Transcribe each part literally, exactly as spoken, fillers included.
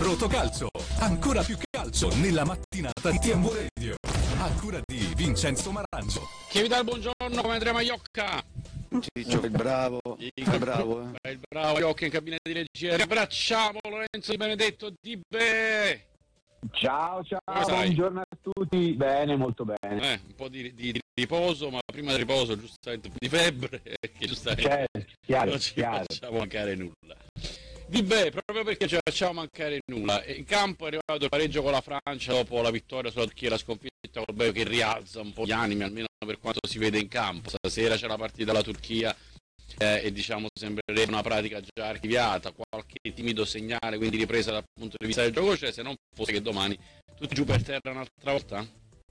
Rotocalcio, ancora più calcio nella mattinata di T M V Radio. A cura di Vincenzo Marangio. Chi vi dà il buongiorno come Andrea Maiocca? Ciccio, il bravo, il, il bravo, eh. Il bravo Maiocca in cabina di regia. Abbracciamo Lorenzo Di Benedetto Di Be. Ciao, ciao, buongiorno a tutti. Bene, molto bene. Eh, un po' di, di, di riposo, ma prima del riposo giustamente un po' di febbre, che giustamente certo, chiaro, non ci chiaro. facciamo mancare nulla. Di Be, proprio perché ci facciamo mancare nulla. In campo è arrivato il pareggio con la Francia dopo la vittoria sulla Turchia e la sconfitta col Belgio, che rialza un po' gli animi, almeno per quanto si vede in campo. Stasera c'è la partita della Turchia eh, e diciamo sembrerebbe una pratica già archiviata, qualche timido segnale, quindi ripresa dal punto di vista del gioco c'è, se non fosse che domani tutti giù per terra un'altra volta?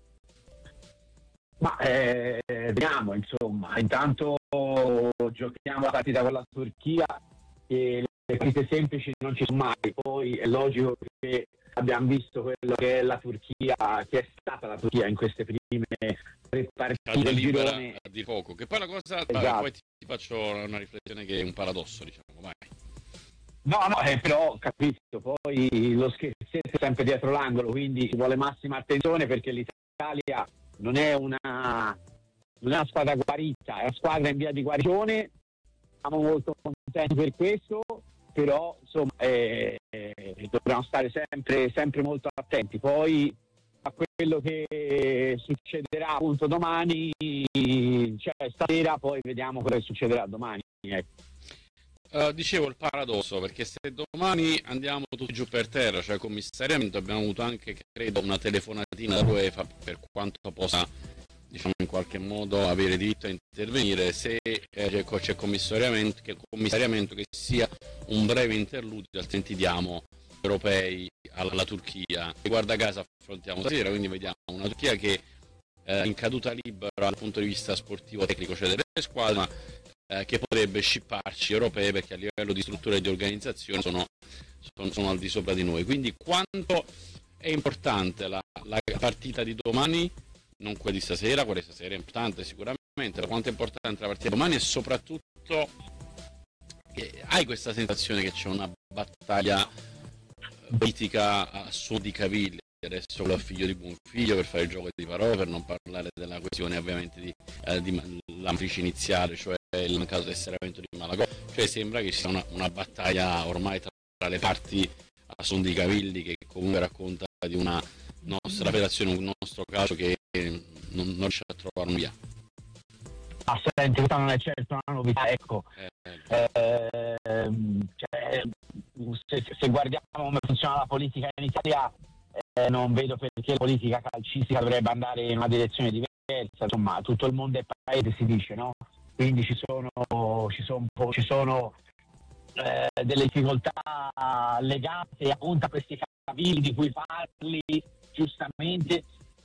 Ma eh, vediamo, insomma, intanto giochiamo la partita con la Turchia e le partite semplici non ci sono mai, poi è logico che abbiamo visto quello che è la Turchia, che è stata la Turchia in queste prime tre partite del girone a dir poco, che poi la cosa, esatto. Vabbè, poi ti, ti faccio una riflessione che è un paradosso, diciamo, vai. No, no, eh, però capisco, poi lo scherzetto è sempre dietro l'angolo, quindi ci vuole massima attenzione perché l'Italia non è una non è una squadra guarita, è una squadra in via di guarigione, siamo molto contenti per questo, però insomma eh, eh, dobbiamo stare sempre, sempre molto attenti. Poi a quello che succederà appunto domani, cioè stasera, poi vediamo cosa succederà domani. Ecco. Uh, dicevo il paradosso, perché se domani andiamo tutti giù per terra, cioè commissariamento, abbiamo avuto anche, credo, una telefonatina dall'UEFA per quanto possa, diciamo, in qualche modo avere diritto a intervenire, se eh, c'è, c'è commissariamento, che commissariamento che sia un breve interludio, altrimenti diamo europei alla, alla Turchia. E guarda caso affrontiamo stasera, quindi vediamo una Turchia che eh, in caduta libera dal punto di vista sportivo tecnico c'è delle squadre, ma eh, che potrebbe scipparci europee perché a livello di struttura e di organizzazione sono, sono, sono al di sopra di noi. Quindi quanto è importante la, la partita di domani, non quella di stasera, quella di stasera è importante sicuramente, ma quanto è importante la partita di domani, e soprattutto che hai questa sensazione che c'è una battaglia politica a suo di cavilli, adesso con il figlio di Buonfiglio, per fare il gioco di parole, per non parlare della questione ovviamente di, eh, di la matrice iniziale, cioè il mancato tesseramento di Malagò, cioè sembra che sia una, una battaglia ormai tra, tra le parti a suon di cavilli, che comunque racconta di una nostra federazione, un nostro caso che non, non riesce a trovare un via. Assolutamente, questa non è certo una novità, ecco. Eh, eh, cioè, se, se guardiamo come funziona la politica in Italia, eh, non vedo perché la politica calcistica dovrebbe andare in una direzione diversa. Insomma, tutto il mondo è paese, si dice, no? Quindi ci sono, ci sono, ci sono eh, delle difficoltà legate appunto a questi cavilli di cui parli giustamente,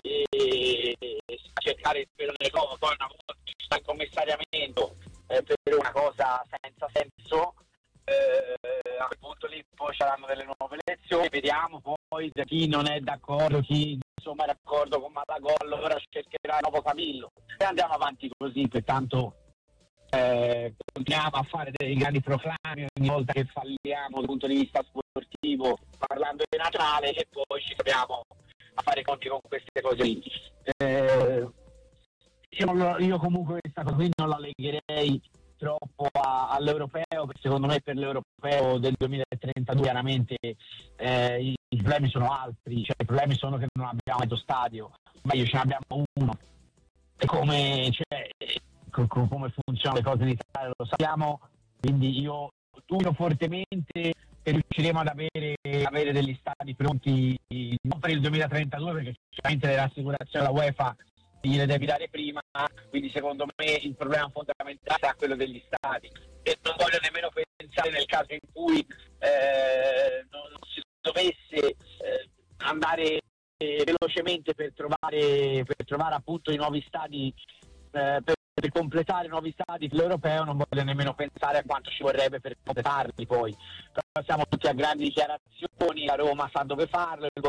e a cercare di vedere le cose. Poi una volta ci sta il commissariamento eh, per una cosa senza senso, eh, a quel punto lì poi saranno delle nuove elezioni, vediamo poi da chi non è d'accordo, chi insomma è d'accordo con Malagò, allora cercherà il nuovo cavillo e andiamo avanti così, pertanto eh, continuiamo a fare dei grandi proclami ogni volta che falliamo dal punto di vista sportivo parlando di nazionale, e poi ci troviamo a fare conti con queste cose lì. Eh, io, non, io comunque questa cosa qui non la legherei troppo a, all'europeo, perché secondo me per l'europeo del duemilatrentadue chiaramente eh, i, i problemi sono altri, cioè i problemi sono che non abbiamo mezzo stadio, meglio ce ne abbiamo uno, e come, cioè, co- co- come funzionano le cose in Italia lo sappiamo, quindi io dubito fortemente che riusciremo ad avere, avere degli stadi pronti non per il duemilatrentadue, perché sicuramente le rassicurazioni della UEFA gliele devi dare prima, quindi secondo me il problema fondamentale sarà quello degli stadi, e non voglio nemmeno pensare nel caso in cui eh, non si dovesse eh, andare eh, velocemente per trovare, per trovare appunto i nuovi stadi, eh, per per completare nuovi stadi per l'europeo. Non voglio nemmeno pensare a quanto ci vorrebbe per completarli poi, però siamo tutti a grandi dichiarazioni, la Roma sa dove farlo, il